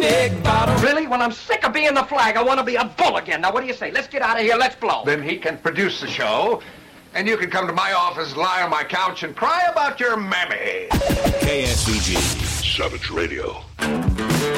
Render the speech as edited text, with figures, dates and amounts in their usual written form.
big bottle. Really? Well, I'm sick of being the flag. I want to be a bull again. Now, what do you say? Let's get out of here. Let's blow. Then he can produce the show, and you can come to my office, lie on my couch, and cry about your mammy. KSVG. Savage Radio.